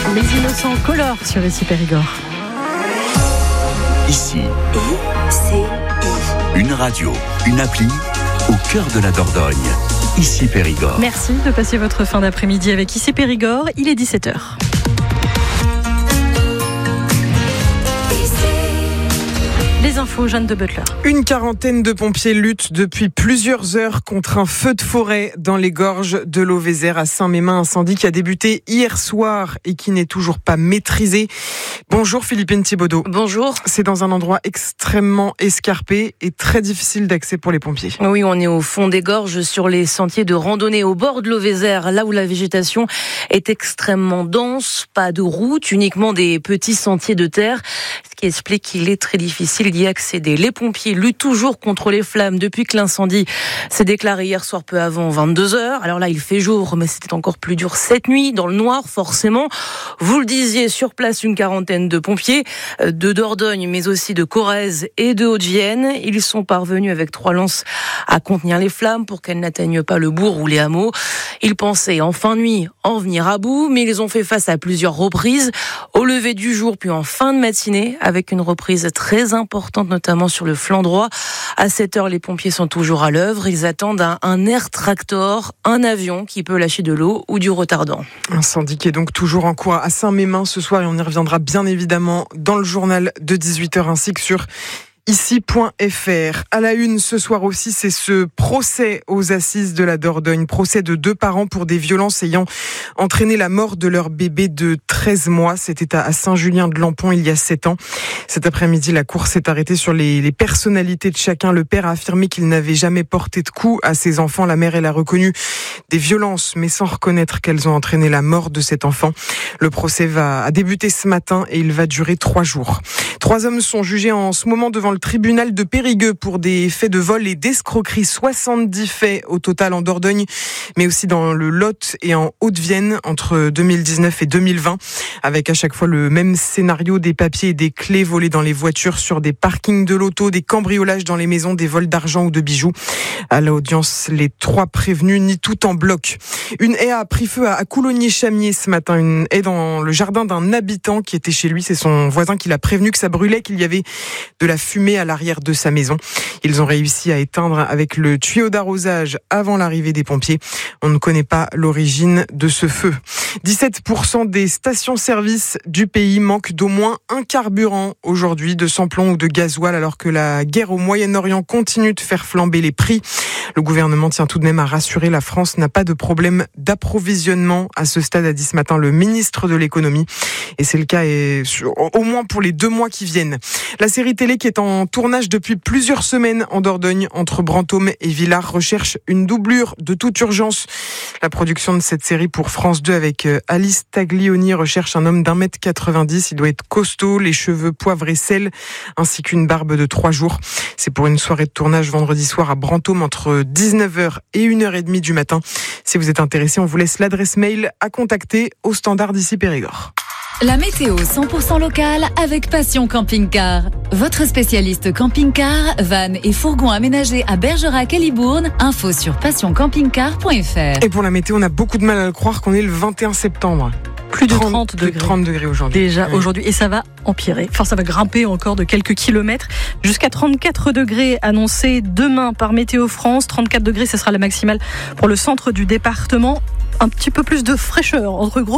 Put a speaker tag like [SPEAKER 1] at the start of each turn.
[SPEAKER 1] Les innocents colorent sur Ici Périgord.
[SPEAKER 2] Ici, une radio, une appli au cœur de la Dordogne. Ici Périgord.
[SPEAKER 1] Merci de passer votre fin d'après-midi avec Ici Périgord. Il est 17h. Les infos, Jeanne de Butler.
[SPEAKER 3] Une quarantaine de pompiers luttent depuis plusieurs heures contre un feu de forêt dans les gorges de l'Auvézère à Saint-Mémin. Incendie qui a débuté hier soir et qui n'est toujours pas maîtrisé. Bonjour Philippine Thibaudeau.
[SPEAKER 4] Bonjour.
[SPEAKER 3] C'est dans un endroit extrêmement escarpé et très difficile d'accès pour les pompiers.
[SPEAKER 4] Oui, on est au fond des gorges sur les sentiers de randonnée au bord de l'Auvézère, là où la végétation est extrêmement dense. Pas de route, uniquement des petits sentiers de terre, ce qui explique qu'il est très difficile d'y accéder. Les pompiers luttent toujours contre les flammes depuis que l'incendie s'est déclaré hier soir peu avant 22h. Alors là, il fait jour, mais c'était encore plus dur cette nuit, dans le noir, forcément. Vous le disiez, sur place, une quarantaine de pompiers de Dordogne, mais aussi de Corrèze et de Haute-Vienne. Ils sont parvenus avec 3 lances à contenir les flammes pour qu'elles n'atteignent pas le bourg ou les hameaux. Ils pensaient en fin de nuit en venir à bout, mais ils ont fait face à plusieurs reprises, au lever du jour puis en fin de matinée, avec une reprise très importante, notamment sur le flanc droit. À 7h, les pompiers sont toujours à l'œuvre. Ils attendent un air tractor, un avion qui peut lâcher de l'eau ou du retardant.
[SPEAKER 3] Incendie qui est donc toujours en cours à Saint-Mémin ce soir et on y reviendra bien évidemment dans le journal de 18h ainsi que sur ici.fr. À la une ce soir aussi, c'est ce procès aux assises de la Dordogne. Procès de 2 parents pour des violences ayant entraîné la mort de leur bébé de 13 mois. C'était à Saint-Julien-de-Lampont il y a 7 ans. Cet après-midi, la cour s'est arrêtée sur les personnalités de chacun. Le père a affirmé qu'il n'avait jamais porté de coups à ses enfants. La mère, elle a reconnu des violences, mais sans reconnaître qu'elles ont entraîné la mort de cet enfant. Le procès a débuté ce matin et il va durer 3 jours. 3 hommes sont jugés en ce moment devant le tribunal de Périgueux pour des faits de vol et d'escroquerie. 70 faits au total en Dordogne, mais aussi dans le Lot et en Haute-Vienne entre 2019 et 2020, avec à chaque fois le même scénario, des papiers et des clés volés dans les voitures sur des parkings de l'auto, des cambriolages dans les maisons, des vols d'argent ou de bijoux. À l'audience, les 3 prévenus nient tout en bloc. Une haie a pris feu à Coulommiers-Chamiers ce matin, une haie dans le jardin d'un habitant qui était chez lui. C'est son voisin qui l'a prévenu que ça brûlait, qu'il y avait de la fumée à l'arrière de sa maison. Ils ont réussi à éteindre avec le tuyau d'arrosage avant l'arrivée des pompiers. On ne connaît pas l'origine de ce feu. 17% des stations-service du pays manquent d'au moins un carburant aujourd'hui, de samplon ou de gasoil, alors que la guerre au Moyen-Orient continue de faire flamber les prix. Le gouvernement tient tout de même à rassurer, la France n'a pas de problème d'approvisionnement à ce stade, a dit ce matin le ministre de l'économie. Et c'est le cas au moins pour les 2 mois qui viennent. La série télé qui est en tournage depuis plusieurs semaines en Dordogne, entre Brantôme et Villars, recherche une doublure de toute urgence. La production de cette série pour France 2 avec Alice Taglioni recherche un homme d'1m90. Il doit être costaud, les cheveux poivre et sel, ainsi qu'une barbe de 3 jours. C'est pour une soirée de tournage vendredi soir à Brantôme entre 19h et 1h30 du matin. Si vous êtes intéressé, on vous laisse l'adresse mail à contacter au standard d'Ici Périgord.
[SPEAKER 5] La météo 100% locale avec Passion Camping-Car. Votre spécialiste camping-car, van et fourgon aménagés à Bergerac et Libourne. Info sur passioncampingcar.fr.
[SPEAKER 3] Et pour la météo, on a beaucoup de mal à le croire qu'on est le 21 septembre.
[SPEAKER 1] Plus de 30 degrés.
[SPEAKER 3] 30 degrés aujourd'hui.
[SPEAKER 1] Déjà aujourd'hui. Et ça va empirer. Enfin, ça va grimper encore de quelques kilomètres. Jusqu'à 34 degrés annoncés demain par Météo France. 34 degrés, ce sera la maximale pour le centre du département. Un petit peu plus de fraîcheur entre gros